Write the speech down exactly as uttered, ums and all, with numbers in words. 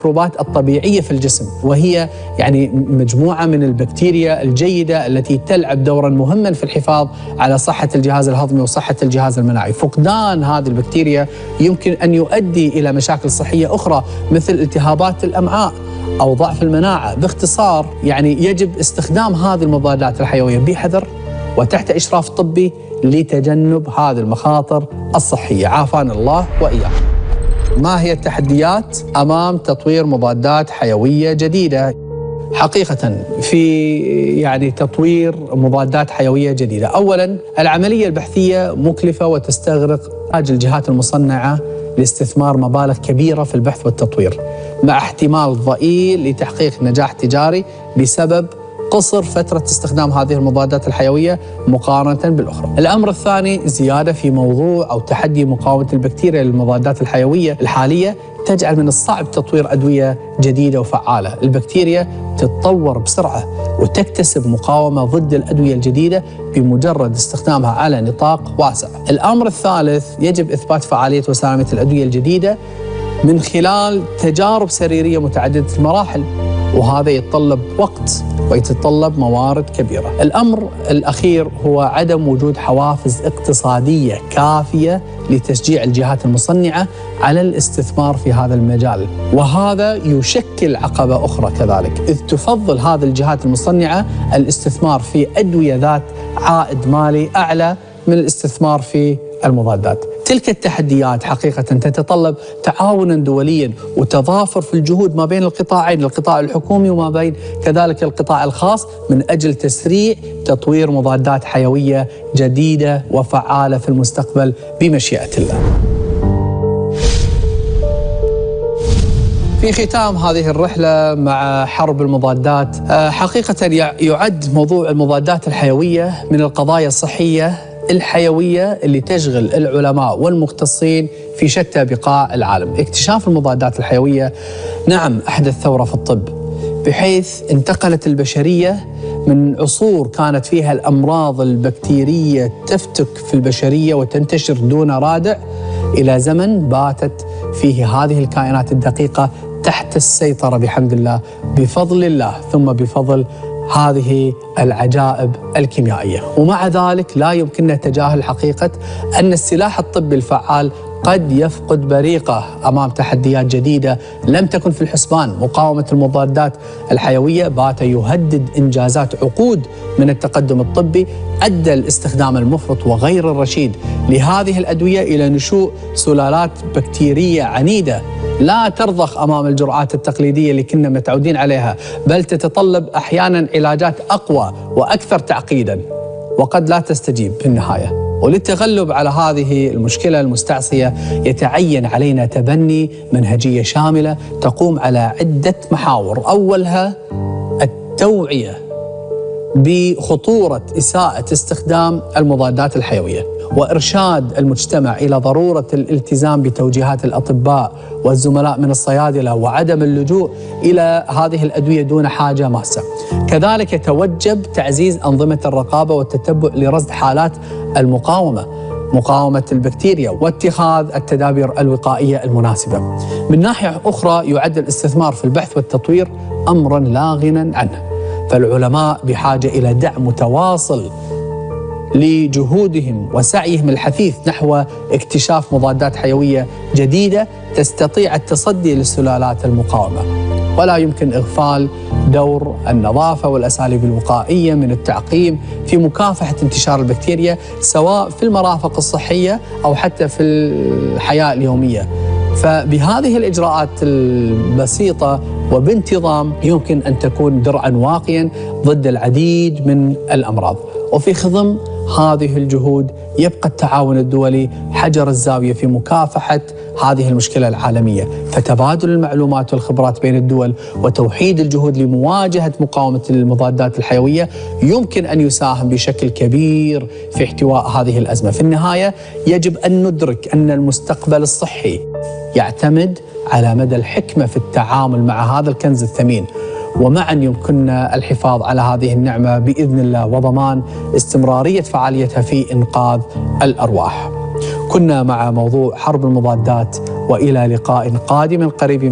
الميكروبات الطبيعية في الجسم، وهي يعني مجموعة من البكتيريا الجيدة التي تلعب دورا مهما في الحفاظ على صحة الجهاز الهضمي وصحة الجهاز المناعي. فقدان هذه البكتيريا يمكن أن يؤدي إلى مشاكل صحية أخرى مثل التهابات الأمعاء أو ضعف المناعة. باختصار يعني يجب استخدام هذه المضادات الحيوية بحذر وتحت إشراف طبي لتجنب هذه المخاطر الصحية، عافانا الله وإياكم. ما هي التحديات أمام تطوير مضادات حيوية جديدة؟ حقيقة في يعني تطوير مضادات حيوية جديدة، أولاً العملية البحثية مكلفة وتستغرق الجهات المصنعة لاستثمار مبالغ كبيرة في البحث والتطوير، مع احتمال ضئيل لتحقيق نجاح تجاري بسبب قصر فترة استخدام هذه المضادات الحيوية مقارنة بالأخرى. الأمر الثاني زيادة في موضوع أو تحدي مقاومة البكتيريا للمضادات الحيوية الحالية تجعل من الصعب تطوير أدوية جديدة وفعالة. البكتيريا تتطور بسرعة وتكتسب مقاومة ضد الأدوية الجديدة بمجرد استخدامها على نطاق واسع. الأمر الثالث يجب إثبات فعالية وسلامة الأدوية الجديدة من خلال تجارب سريرية متعددة المراحل، وهذا يتطلب وقت ويتطلب موارد كبيرة. الأمر الأخير هو عدم وجود حوافز اقتصادية كافية لتشجيع الجهات المصنعة على الاستثمار في هذا المجال، وهذا يشكل عقبة أخرى كذلك، إذ تفضل هذه الجهات المصنعة الاستثمار في أدوية ذات عائد مالي أعلى من الاستثمار في المضادات. تلك التحديات حقيقة تتطلب تعاونا دوليا وتضافر في الجهود ما بين القطاعين، القطاع الحكومي وما بين كذلك القطاع الخاص، من أجل تسريع تطوير مضادات حيوية جديدة وفعالة في المستقبل بمشيئة الله. في ختام هذه الرحلة مع حرب المضادات، حقيقة يعد موضوع المضادات الحيوية من القضايا الصحية الحيوية اللي تشغل العلماء والمختصين في شتى بقاع العالم. اكتشاف المضادات الحيوية نعم أحدث ثورة في الطب، بحيث انتقلت البشرية من عصور كانت فيها الأمراض البكتيرية تفتك في البشرية وتنتشر دون رادع إلى زمن باتت فيه هذه الكائنات الدقيقة تحت السيطرة بحمد الله، بفضل الله ثم بفضل هذه العجائب الكيميائية. ومع ذلك لا يمكننا تجاهل حقيقة أن السلاح الطبي الفعال قد يفقد بريقه أمام تحديات جديدة لم تكن في الحسبان. مقاومة المضادات الحيوية بات يهدد إنجازات عقود من التقدم الطبي أدى الاستخدام المفرط وغير الرشيد لهذه الأدوية إلى نشوء سلالات بكتيرية عنيدة لا ترضخ أمام الجرعات التقليدية اللي كنا متعودين عليها، بل تتطلب أحيانا علاجات أقوى وأكثر تعقيدا وقد لا تستجيب في النهاية. وللتغلب على هذه المشكلة المستعصية يتعين علينا تبني منهجية شاملة تقوم على عدة محاور، أولها التوعية بخطورة إساءة استخدام المضادات الحيوية، وإرشاد المجتمع إلى ضرورة الالتزام بتوجيهات الأطباء والزملاء من الصيادلة وعدم اللجوء إلى هذه الأدوية دون حاجة ماسة. كذلك يتوجب تعزيز أنظمة الرقابة والتتبع لرصد حالات المقاومة، مقاومة البكتيريا، واتخاذ التدابير الوقائية المناسبة. من ناحية أخرى يعد الاستثمار في البحث والتطوير أمرا لا غنى عنه، فالعلماء بحاجة إلى دعم متواصل لجهودهم وسعيهم الحثيث نحو اكتشاف مضادات حيوية جديدة تستطيع التصدي للسلالات المقاومة. ولا يمكن إغفال دور النظافة والأساليب الوقائية من التعقيم في مكافحة انتشار البكتيريا، سواء في المرافق الصحية أو حتى في الحياة اليومية. فبهذه الإجراءات البسيطة وبانتظام يمكن أن تكون درعاً واقياً ضد العديد من الأمراض. وفي خضم هذه الجهود يبقى التعاون الدولي حجر الزاوية في مكافحة هذه المشكلة العالمية، فتبادل المعلومات والخبرات بين الدول وتوحيد الجهود لمواجهة مقاومة المضادات الحيوية يمكن أن يساهم بشكل كبير في احتواء هذه الأزمة. في النهاية يجب أن ندرك أن المستقبل الصحي يعتمد على مدى الحكمة في التعامل مع هذا الكنز الثمين، ومعا يمكننا الحفاظ على هذه النعمة بإذن الله وضمان استمرارية فعاليتها في إنقاذ الأرواح. كنا مع موضوع حرب المضادات، وإلى لقاء قادم قريب.